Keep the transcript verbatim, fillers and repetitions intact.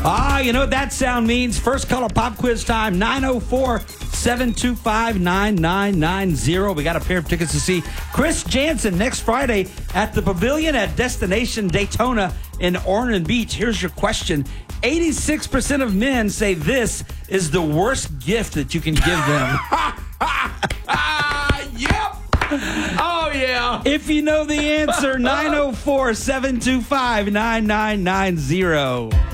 Ah, you know what that sound means? First caller pop quiz time, nine oh four, seven two five, nine nine nine zero. We got a pair of tickets to see Chris Jansen next Friday at the Pavilion at Destination Daytona in Ormond Beach. Here's your question. eighty-six percent of men say this is the worst gift that you can give them. Yep. Oh, yeah. If you know the answer, nine oh four, seven two five, nine nine nine zero.